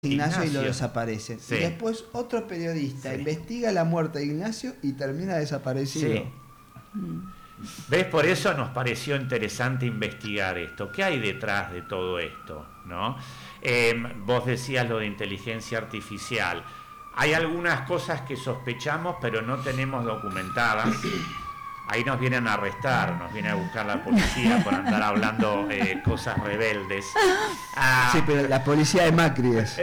Ignacio y lo desaparece. Sí. Y después otro periodista Sí. investiga la muerte de Ignacio y termina desaparecido. Sí. ¿Ves? Por eso nos pareció interesante investigar esto. ¿Qué hay detrás de todo esto? ¿No? Vos decías lo de inteligencia artificial. Hay algunas cosas que sospechamos, pero no tenemos documentadas. Ahí nos vienen a arrestar, nos viene a buscar la policía por andar hablando cosas rebeldes. Sí, pero la policía de Macri es.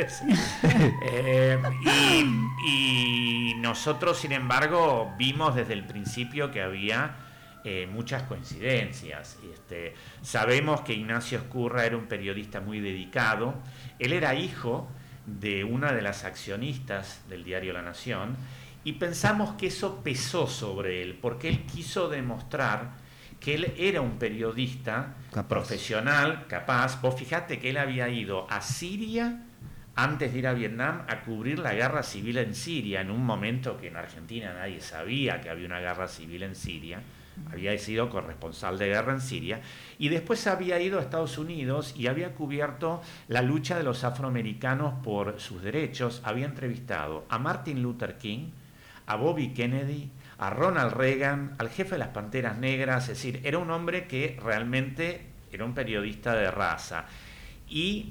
Y nosotros, sin embargo, vimos desde el principio que había muchas coincidencias. Sabemos que Ignacio Ezcurra era un periodista muy dedicado. Él era hijo de una de las accionistas del diario La Nación, y pensamos que eso pesó sobre él, porque él quiso demostrar que él era un periodista profesional, capaz. Vos fijate que él había ido a Siria antes de ir a Vietnam a cubrir la guerra civil en Siria, en un momento que en Argentina nadie sabía que había una guerra civil en Siria. Había sido corresponsal de guerra en Siria, y después había ido a Estados Unidos y había cubierto la lucha de los afroamericanos por sus derechos. Había entrevistado a Martin Luther King, a Bobby Kennedy, a Ronald Reagan, al jefe de las Panteras Negras. Es decir, era un hombre que realmente era un periodista de raza, y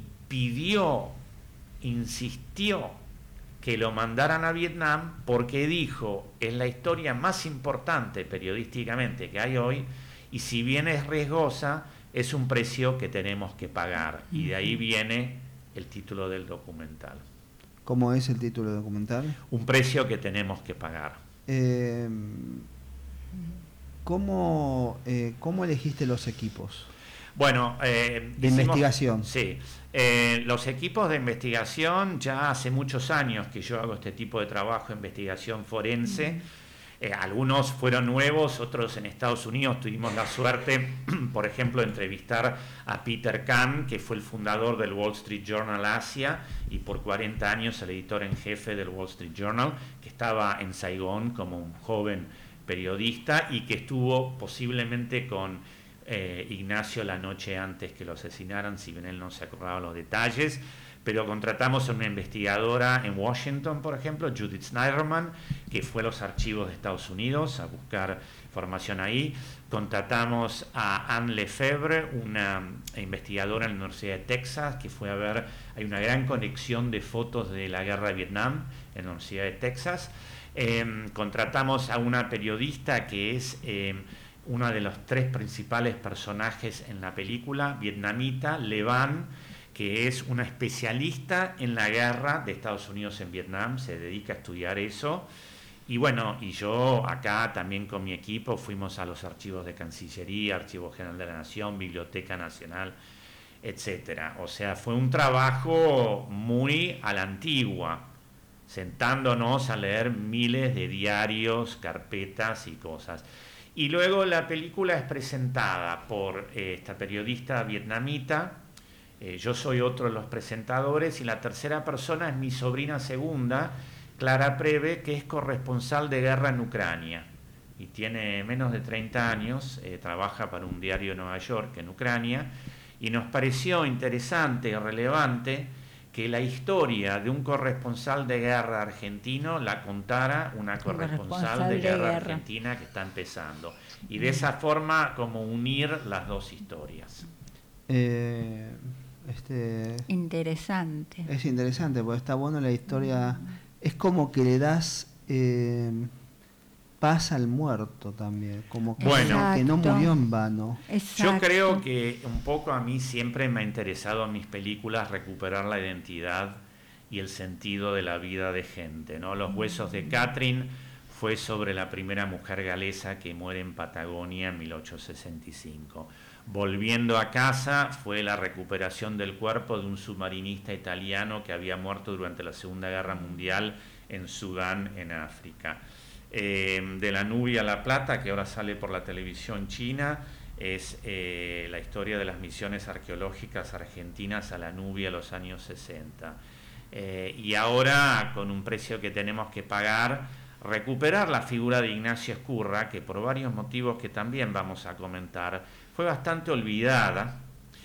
insistió que lo mandaran a Vietnam porque dijo: es la historia más importante periodísticamente que hay hoy, y si bien es riesgosa, es un precio que tenemos que pagar. Y de ahí viene el título del documental. ¿Cómo es el título del documental? Un precio que tenemos que pagar. ¿Cómo elegiste los equipos? Bueno, de investigación. Sí, los equipos de investigación, ya hace muchos años que yo hago este tipo de trabajo de investigación forense. Algunos fueron nuevos, otros en Estados Unidos. Tuvimos la suerte, por ejemplo, de entrevistar a Peter Kahn, que fue el fundador del Wall Street Journal Asia y por 40 años el editor en jefe del Wall Street Journal, que estaba en Saigón como un joven periodista y que estuvo posiblemente con Ignacio la noche antes que lo asesinaran, si bien él no se acordaba los detalles. Pero contratamos a una investigadora en Washington, por ejemplo, Judith Snyderman, que fue a los archivos de Estados Unidos a buscar información ahí. Contratamos a Anne Lefebvre, una investigadora en la Universidad de Texas, que fue a ver, hay una gran conexión de fotos de la guerra de Vietnam en la Universidad de Texas. Contratamos a una periodista que es uno de los tres principales personajes en la película, vietnamita, Le Van, que es una especialista en la guerra de Estados Unidos en Vietnam, se dedica a estudiar eso. Y bueno, y yo acá también con mi equipo fuimos a los archivos de Cancillería, Archivo General de la Nación, Biblioteca Nacional, etcétera. O sea, fue un trabajo muy a la antigua, sentándonos a leer miles de diarios, carpetas y cosas. Y luego la película es presentada por esta periodista vietnamita. Yo soy otro de los presentadores, y la tercera persona es mi sobrina segunda, Clara Preve, que es corresponsal de guerra en Ucrania y tiene menos de 30 años, trabaja para un diario de Nueva York en Ucrania, y nos pareció interesante y relevante que la historia de un corresponsal de guerra argentino la contara una corresponsal de guerra argentina que está empezando, y de esa forma como unir las dos historias. Interesante. Es interesante porque está bueno la historia. Es como que le das paz al muerto también, como que, bueno, que no murió en vano. Exacto. Yo creo que un poco a mí siempre me ha interesado en mis películas recuperar la identidad y el sentido de la vida de gente, ¿no? Los huesos de Catherine fue sobre la primera mujer galesa que muere en Patagonia en 1865. Volviendo a casa fue la recuperación del cuerpo de un submarinista italiano que había muerto durante la Segunda Guerra Mundial en Sudán, en África. De la Nubia a la Plata, que ahora sale por la televisión china, es la historia de las misiones arqueológicas argentinas a la Nubia en los años 60. Y ahora, con un precio que tenemos que pagar, recuperar la figura de Ignacio Ezcurra, que por varios motivos que también vamos a comentar, fue bastante olvidada,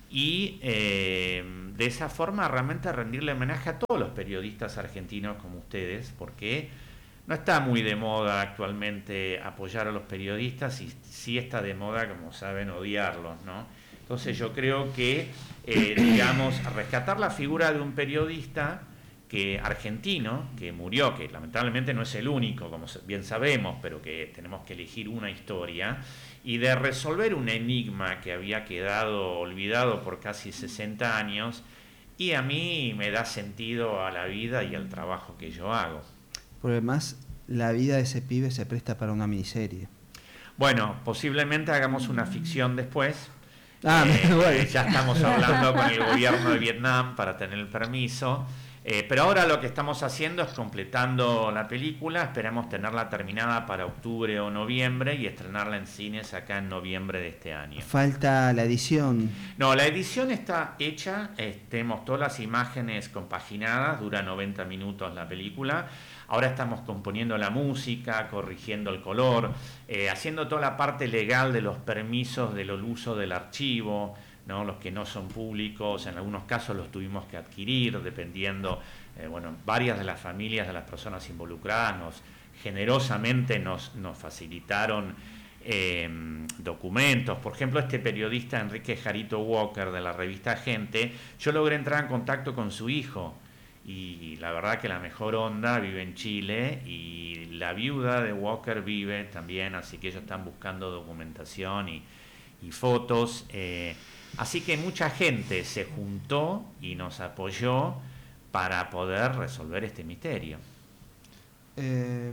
y de esa forma realmente rendirle homenaje a todos los periodistas argentinos como ustedes, porque no está muy de moda actualmente apoyar a los periodistas y sí está de moda, como saben, odiarlos, ¿no? Entonces yo creo que, digamos, rescatar la figura de un periodista argentino que murió, que lamentablemente no es el único, como bien sabemos, pero que tenemos que elegir una historia, y de resolver un enigma que había quedado olvidado por casi 60 años, y a mí me da sentido a la vida y al trabajo que yo hago. Por además, la vida de ese pibe se presta para una miniserie. Bueno, posiblemente hagamos una ficción después. Bueno. Ya estamos hablando con el gobierno de Vietnam para tener el permiso. Pero ahora lo que estamos haciendo es completando la película. Esperamos tenerla terminada para octubre o noviembre y estrenarla en cines acá en noviembre de este año. Falta la edición. No, la edición está hecha. Tenemos todas las imágenes compaginadas. Dura 90 minutos la película. Ahora estamos componiendo la música, corrigiendo el color, haciendo toda la parte legal de los permisos del uso del archivo, ¿no? Los que no son públicos, en algunos casos los tuvimos que adquirir, dependiendo, varias de las familias de las personas involucradas generosamente nos facilitaron documentos. Por ejemplo, este periodista Enrique Jarito Walker de la revista Gente, yo logré entrar en contacto con su hijo, y la verdad que la mejor onda, vive en Chile, y la viuda de Walker vive también, así que ellos están buscando documentación y fotos. Así que mucha gente se juntó y nos apoyó para poder resolver este misterio. Qué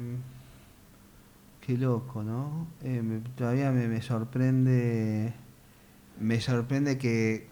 loco, ¿no? Todavía me sorprende. Me sorprende que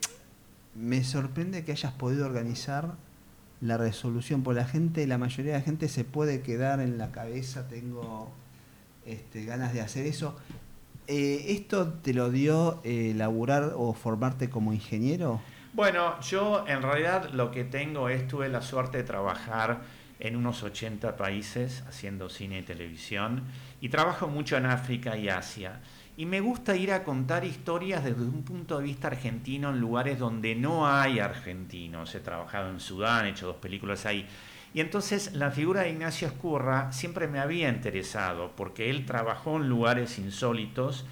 hayas podido organizar la resolución. Por la mayoría de la gente se puede quedar en la cabeza, tengo ganas de hacer eso. ¿Esto te lo dio laburar o formarte como ingeniero? Bueno, yo en realidad lo que tuve la suerte de trabajar en unos 80 países haciendo cine y televisión, y trabajo mucho en África y Asia. Y me gusta ir a contar historias desde un punto de vista argentino en lugares donde no hay argentinos. He trabajado en Sudán, he hecho 2 películas ahí. Y entonces la figura de Ignacio Ezcurra siempre me había interesado, porque él trabajó en lugares insólitos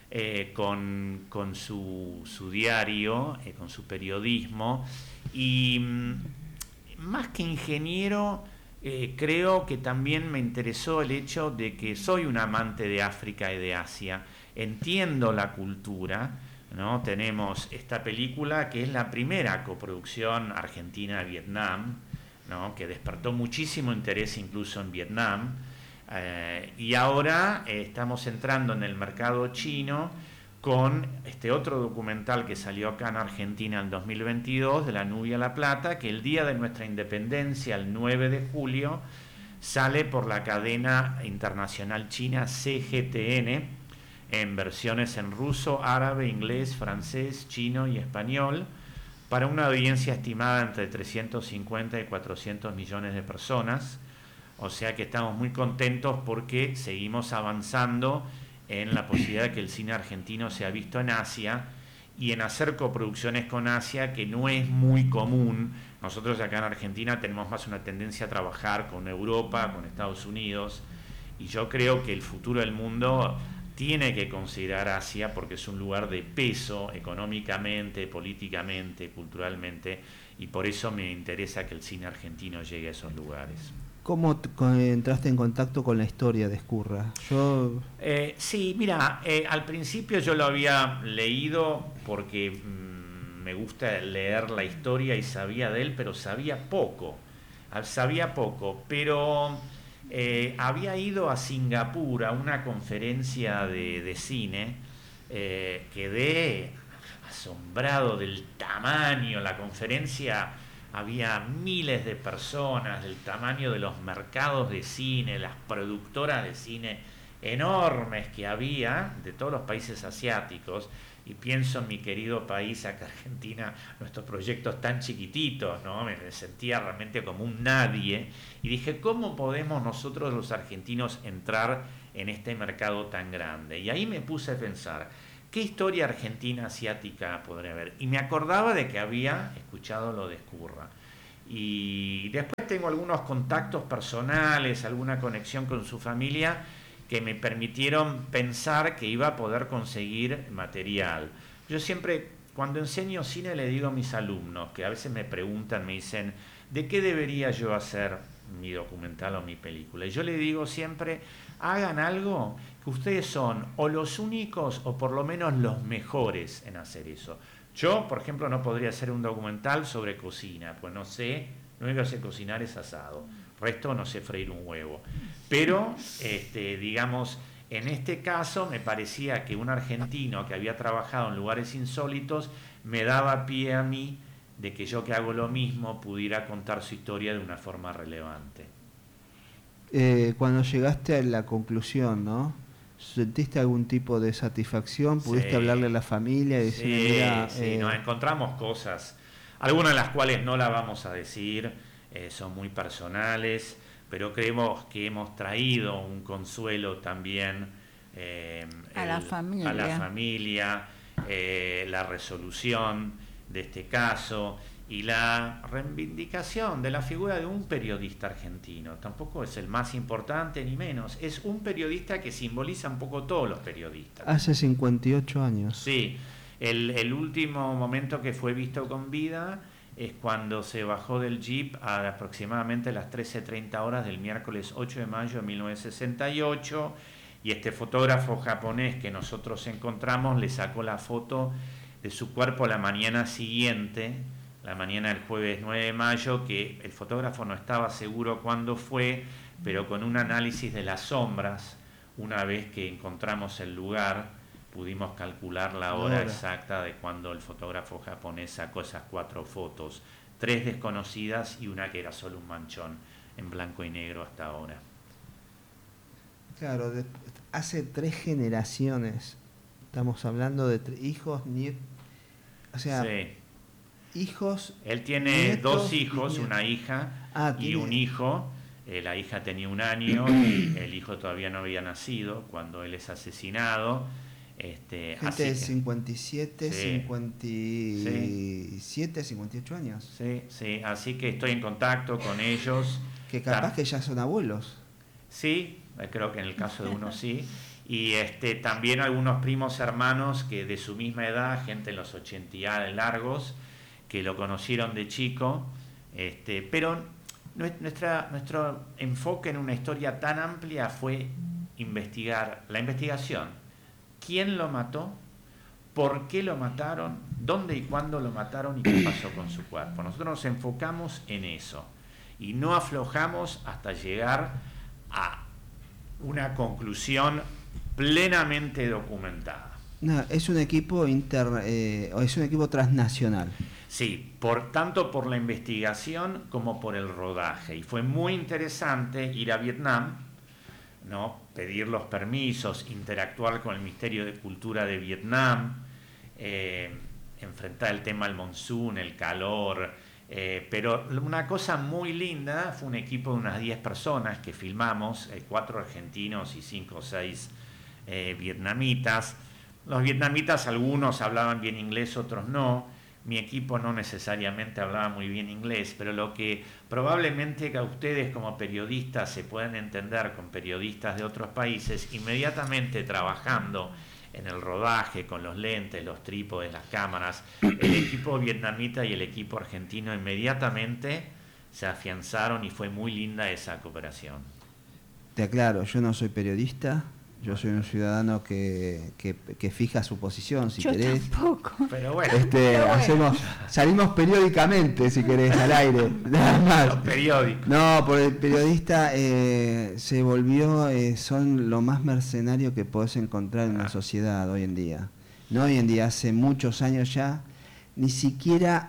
con su diario, con su periodismo. Y más que ingeniero, creo que también me interesó el hecho de que soy un amante de África y de Asia. Entiendo la cultura, ¿no? Tenemos esta película que es la primera coproducción Argentina-Vietnam, ¿no? Que despertó muchísimo interés incluso en Vietnam, y ahora estamos entrando en el mercado chino con este otro documental que salió acá en Argentina en 2022, de La Nubia a la Plata, que el día de nuestra independencia, el 9 de julio, sale por la cadena internacional china CGTN, en versiones en ruso, árabe, inglés, francés, chino y español, para una audiencia estimada entre 350 y 400 millones de personas. O sea que estamos muy contentos porque seguimos avanzando en la posibilidad de que el cine argentino sea visto en Asia y en hacer coproducciones con Asia, que no es muy común. Nosotros acá en Argentina tenemos más una tendencia a trabajar con Europa, con Estados Unidos, y yo creo que el futuro del mundo tiene que considerar Asia porque es un lugar de peso económicamente, políticamente, culturalmente, y por eso me interesa que el cine argentino llegue a esos lugares. ¿Cómo entraste en contacto con la historia de Ezcurra? Sí, mira, al principio yo lo había leído porque me gusta leer la historia y sabía de él, pero sabía poco, pero había ido a Singapur a una conferencia de cine, quedé asombrado del tamaño. La conferencia había miles de personas, del tamaño de los mercados de cine, las productoras de cine enormes que había de todos los países asiáticos, y pienso en mi querido país, acá Argentina, nuestros proyectos tan chiquititos, ¿no? Me sentía realmente como un nadie, y dije, ¿cómo podemos nosotros los argentinos entrar en este mercado tan grande? Y ahí me puse a pensar, ¿qué historia argentina asiática podría haber? Y me acordaba de que había escuchado lo de Ezcurra. Y después tengo algunos contactos personales, alguna conexión con su familia que me permitieron pensar que iba a poder conseguir material. Yo siempre, cuando enseño cine, le digo a mis alumnos, que a veces me preguntan, me dicen, ¿de qué debería yo hacer mi documental o mi película? Y yo le digo siempre, hagan algo que ustedes son o los únicos o por lo menos los mejores en hacer eso. Yo, por ejemplo, no podría hacer un documental sobre cocina, pues no sé, lo único que sé cocinar es asado, resto no sé freír un huevo. Pero, digamos, en este caso me parecía que un argentino que había trabajado en lugares insólitos me daba pie a mí de que yo, que hago lo mismo, pudiera contar su historia de una forma relevante. Cuando llegaste a la conclusión, ¿no? ¿Sentiste algún tipo de satisfacción? ¿Pudiste Sí, hablarle a la familia y decirle, mira, sí, nos encontramos cosas, algunas de las cuales no las vamos a decir, son muy personales, pero creemos que hemos traído un consuelo también a la familia, la resolución de este caso y la reivindicación de la figura de un periodista argentino. Tampoco es el más importante ni menos, es un periodista que simboliza un poco todos los periodistas. Hace 58 años. Sí, el último momento que fue visto con vida es cuando se bajó del jeep a aproximadamente las 13:30 horas del miércoles 8 de mayo de 1968, y este fotógrafo japonés que nosotros encontramos le sacó la foto de su cuerpo la mañana siguiente, la mañana del jueves 9 de mayo, que el fotógrafo no estaba seguro cuándo fue, pero con un análisis de las sombras, una vez que encontramos el lugar, pudimos calcular la hora exacta de cuando el fotógrafo japonés sacó esas 4 fotos, 3 desconocidas y una que era solo un manchón en blanco y negro hasta ahora. Claro, hace 3 generaciones, estamos hablando de hijos, nietos, o sea, sí. Hijos. Él tiene 2 hijos, una hija y un hijo. La hija tenía 1 año y el hijo todavía no había nacido cuando él es asesinado. Gente de 57, sí. 57, 58 años. Sí, sí, así que estoy en contacto con ellos. Que capaz que ya son abuelos. Sí, creo que en el caso de uno sí. Y también algunos primos hermanos que de su misma edad, gente en los 80 y largos, que lo conocieron de chico, pero nuestro enfoque en una historia tan amplia fue la investigación. ¿Quién lo mató? ¿Por qué lo mataron? ¿Dónde y cuándo lo mataron? ¿Y qué pasó con su cuerpo? Nosotros nos enfocamos en eso y no aflojamos hasta llegar a una conclusión plenamente documentada. No, es un equipo es un equipo transnacional. Sí, tanto por la investigación como por el rodaje. Y fue muy interesante ir a Vietnam, ¿no? Pedir los permisos, interactuar con el Ministerio de Cultura de Vietnam, enfrentar el tema del monzón, el calor. Pero una cosa muy linda fue un equipo de unas 10 personas que filmamos, 4 argentinos y 5 o 6 vietnamitas. Los vietnamitas, algunos hablaban bien inglés, otros no. Mi equipo no necesariamente hablaba muy bien inglés, pero lo que probablemente que a ustedes como periodistas se puedan entender con periodistas de otros países, inmediatamente trabajando en el rodaje, con los lentes, los trípodes, las cámaras, el equipo vietnamita y el equipo argentino inmediatamente se afianzaron y fue muy linda esa cooperación. Te aclaro, yo no soy periodista. Yo soy un ciudadano que fija su posición, si querés. Tampoco. Pero bueno. Salimos periódicamente, si querés, al aire. Nada más. Los periódicos. No, por el periodista se volvió, son lo más mercenario que podés encontrar en una sociedad hoy en día. No hoy en día, hace muchos años ya, ni siquiera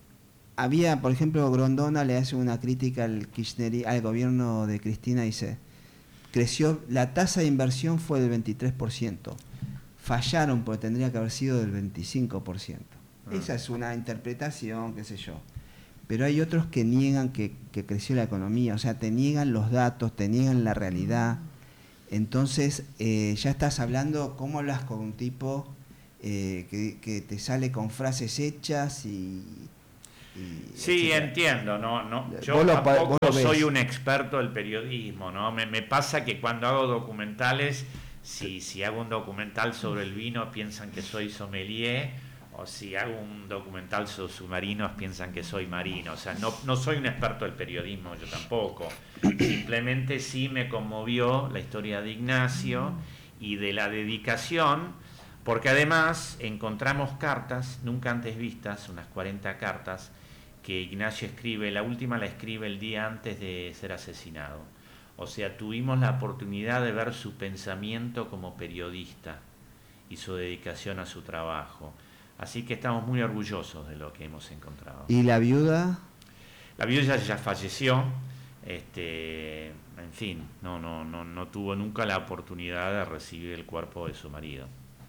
había, por ejemplo, Grondona le hace una crítica al gobierno de Cristina, dice... Creció, la tasa de inversión fue del 23%. Fallaron porque tendría que haber sido del 25%. Esa es una interpretación, qué sé yo. Pero hay otros que niegan que creció la economía, o sea, te niegan los datos, te niegan la realidad. Entonces, ya estás hablando, ¿cómo hablas con un tipo que te sale con frases hechas sí, etcétera. entiendo, no, yo Vos tampoco lo ves. soy un experto del periodismo, ¿no? Me pasa que cuando hago documentales, si hago un documental sobre el vino piensan que soy sommelier, o si hago un documental sobre submarinos piensan que soy marino, o sea, no soy un experto del periodismo, yo tampoco, simplemente sí me conmovió la historia de Ignacio y de la dedicación, porque además encontramos cartas nunca antes vistas, unas 40 cartas, que Ignacio escribe, la última la escribe el día antes de ser asesinado. O sea, tuvimos la oportunidad de ver su pensamiento como periodista y su dedicación a su trabajo. Así que estamos muy orgullosos de lo que hemos encontrado. ¿Y la viuda? La viuda ya falleció, en fin, no tuvo nunca la oportunidad de recibir el cuerpo de su marido.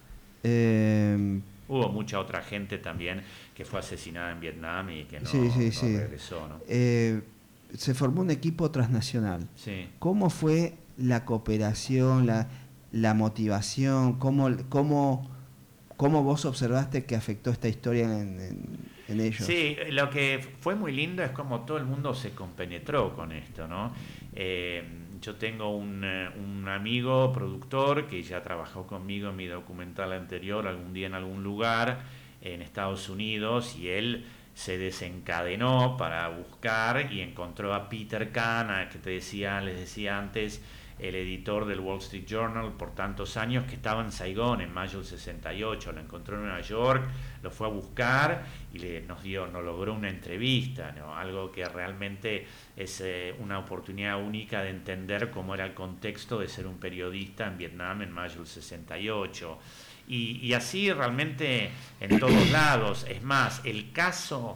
Hubo mucha otra gente también que fue asesinada en Vietnam y que no regresó, ¿no? Se formó un equipo transnacional. Sí. ¿Cómo fue la cooperación, la motivación? ¿Cómo vos observaste que afectó esta historia en ellos? Sí, lo que fue muy lindo es como todo el mundo se compenetró con esto, ¿no? Yo tengo un amigo productor que ya trabajó conmigo en mi documental anterior, algún día en algún lugar en Estados Unidos, y él se desencadenó para buscar y encontró a Peter Kahn, que les decía antes, el editor del Wall Street Journal por tantos años, que estaba en Saigón en mayo del 68, lo encontró en Nueva York, lo fue a buscar y nos logró una entrevista, ¿no? Algo que realmente es una oportunidad única de entender cómo era el contexto de ser un periodista en Vietnam en mayo del 68. Y así realmente en todos lados. Es más, el caso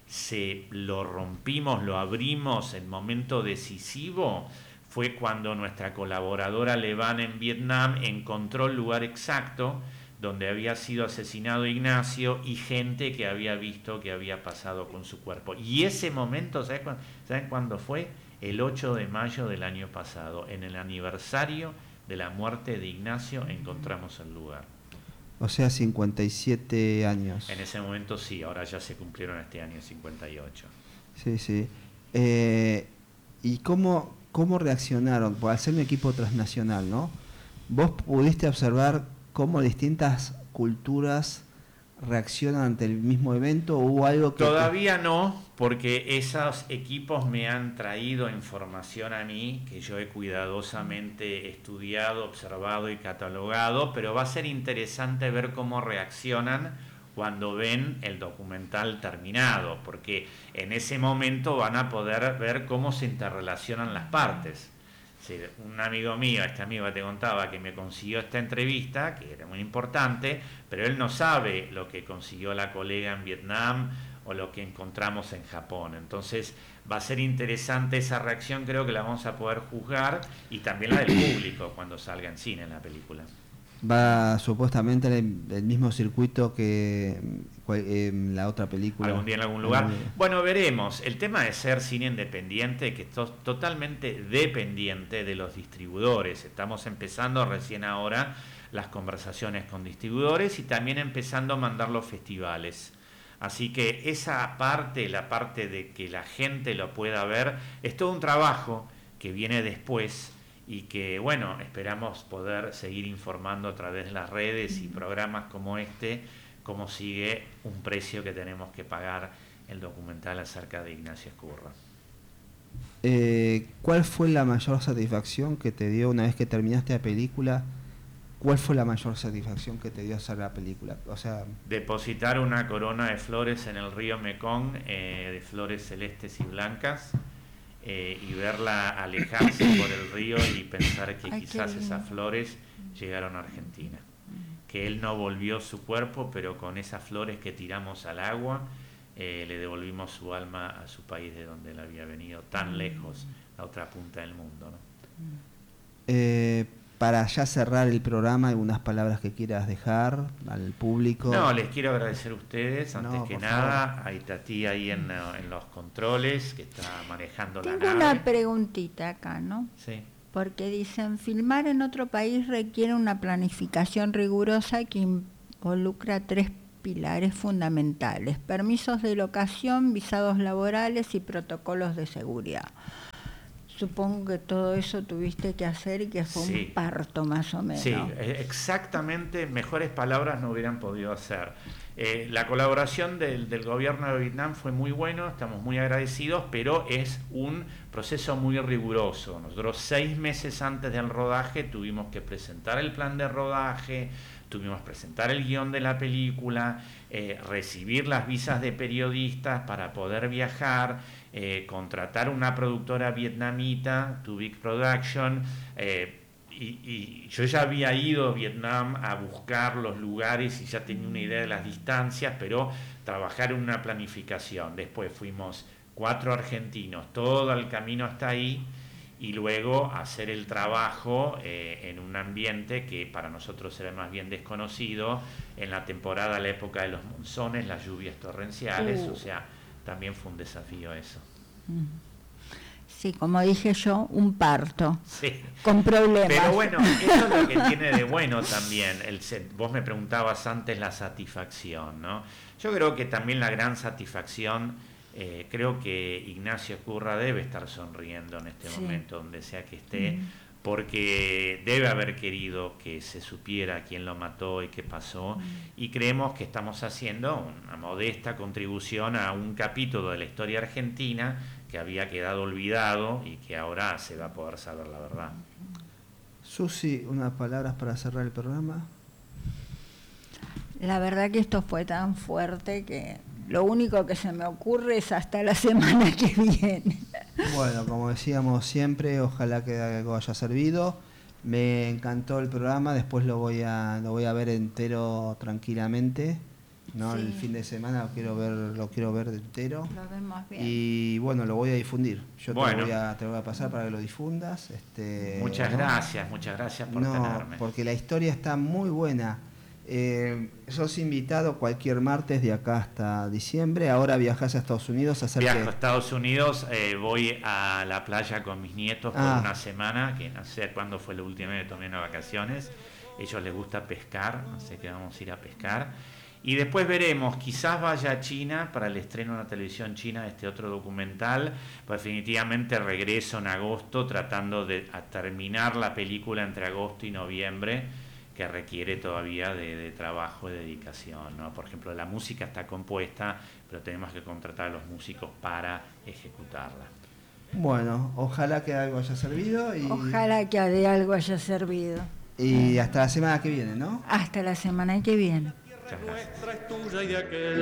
lo rompimos, lo abrimos en momento decisivo. Fue cuando nuestra colaboradora Levana en Vietnam encontró el lugar exacto donde había sido asesinado Ignacio y gente que había visto qué había pasado con su cuerpo. Y ese momento, ¿saben cuándo fue? El 8 de mayo del año pasado, en el aniversario de la muerte de Ignacio, encontramos el lugar. O sea, 57 años. En ese momento sí, ahora ya se cumplieron este año 58. Sí, sí. ¿Y cómo reaccionaron? Por ser un equipo transnacional, ¿no? ¿Vos pudiste observar cómo distintas culturas reaccionan ante el mismo evento? ¿O hubo algo que...? Todavía no, porque esos equipos me han traído información a mí que yo he cuidadosamente estudiado, observado y catalogado, pero va a ser interesante ver cómo reaccionan cuando ven el documental terminado, porque en ese momento van a poder ver cómo se interrelacionan las partes. Sí, un amigo mío, este amigo que te contaba, que me consiguió esta entrevista, que era muy importante, pero él no sabe lo que consiguió la colega en Vietnam o lo que encontramos en Japón. Entonces va a ser interesante esa reacción, creo que la vamos a poder juzgar, y también la del público cuando salga en cine la película. Va supuestamente el mismo circuito que la otra película. Algún día en algún lugar. Bueno, veremos. El tema de ser cine independiente, que es totalmente dependiente de los distribuidores. Estamos empezando recién ahora las conversaciones con distribuidores y también empezando a mandar los festivales. Así que esa parte, la parte de que la gente lo pueda ver, es todo un trabajo que viene después y que, bueno, esperamos poder seguir informando a través de las redes y programas como este, cómo sigue un precio que tenemos que pagar el documental acerca de Ignacio Ezcurra. ¿Cuál fue la mayor satisfacción que te dio una vez que terminaste la película? ¿Cuál fue la mayor satisfacción que te dio hacer la película? O sea, depositar una corona de flores en el río Mekong, de flores celestes y blancas, y verla alejarse por el río y pensar que quizás esas flores llegaron a Argentina. Que él no volvió su cuerpo, pero con esas flores que tiramos al agua, le devolvimos su alma a su país de donde él había venido, tan lejos, a otra punta del mundo, ¿no? Para ya cerrar el programa, ¿algunas palabras que quieras dejar al público? No, les quiero agradecer a ustedes, antes que nada, a Itatí ahí en los controles, que está manejando la nave. Tengo una preguntita acá, ¿no? Sí. Porque dicen, filmar en otro país requiere una planificación rigurosa que involucra 3 pilares fundamentales: permisos de locación, visados laborales y protocolos de seguridad. Supongo que todo eso tuviste que hacer y que fue un parto más o menos. Sí, exactamente, mejores palabras no hubieran podido hacer. La colaboración del gobierno de Vietnam fue muy bueno, estamos muy agradecidos, pero es un proceso muy riguroso. Nosotros 6 meses antes del rodaje tuvimos que presentar el plan de rodaje, tuvimos que presentar el guión de la película, recibir las visas de periodistas para poder viajar, contratar una productora vietnamita, To Big Production, y yo ya había ido a Vietnam a buscar los lugares y ya tenía una idea de las distancias, pero trabajar en una planificación. Después fuimos 4 argentinos, todo el camino hasta ahí, y luego hacer el trabajo en un ambiente que para nosotros era más bien desconocido, en la temporada, la época de los monzones, las lluvias torrenciales, o sea, también fue un desafío eso. Sí, como dije yo, un parto, sí, con problemas. Pero bueno, eso es lo que tiene de bueno también. Vos me preguntabas antes la satisfacción, ¿no? Yo creo que también la gran satisfacción, creo que Ignacio Curra debe estar sonriendo en este momento, donde sea que esté, porque debe haber querido que se supiera quién lo mató y qué pasó, y creemos que estamos haciendo una modesta contribución a un capítulo de la historia argentina que había quedado olvidado y que ahora se va a poder saber la verdad. Susi, unas palabras para cerrar el programa. La verdad que esto fue tan fuerte que lo único que se me ocurre es hasta la semana que viene. Bueno, como decíamos siempre, ojalá que algo haya servido. Me encantó el programa, después lo voy a ver entero tranquilamente. ¿No? Sí. El fin de semana lo quiero ver entero. Lo vemos bien. Y bueno, lo voy a difundir. Yo te lo voy a pasar para que lo difundas. Muchas gracias por tenerme. Porque la historia está muy buena. Sos invitado cualquier martes de acá hasta diciembre. Ahora viajás a Estados Unidos a hacer. Viajo a Estados Unidos, voy a la playa con mis nietos por una semana, que no sé cuándo fue la última vez que tomé unas vacaciones. A ellos les gusta pescar, así que vamos a ir a pescar. Y después veremos, quizás vaya a China para el estreno en la televisión china de este otro documental. Pues definitivamente regreso en agosto tratando de terminar la película entre agosto y noviembre, que requiere todavía de trabajo y dedicación, ¿no? Por ejemplo, la música está compuesta, pero tenemos que contratar a los músicos para ejecutarla. Bueno, ojalá que algo haya servido. Ojalá que de algo haya servido. Y hasta la semana que viene, ¿no? Hasta la semana que viene. Nuestra es tuya y de aquel.